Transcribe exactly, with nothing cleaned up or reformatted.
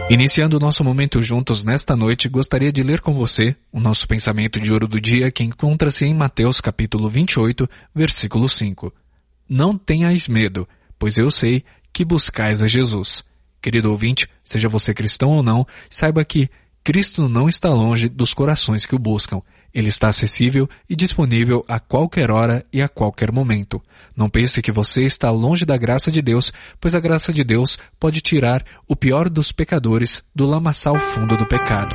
Iniciando o nosso momento juntos nesta noite, gostaria de ler com você o nosso pensamento de ouro do dia, que encontra-se em Mateus capítulo vinte e oito, versículo cinco. Não tenhais medo, pois eu sei que buscais a Jesus. Querido ouvinte, seja você cristão ou não, saiba que Cristo não está longe dos corações que o buscam. Ele está acessível e disponível a qualquer hora e a qualquer momento. Não pense que você está longe da graça de Deus, pois a graça de Deus pode tirar o pior dos pecadores do lamaçal fundo do pecado.